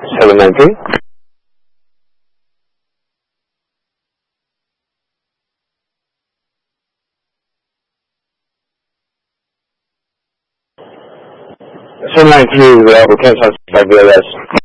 719. Seven nine three, we can't talk by BLS.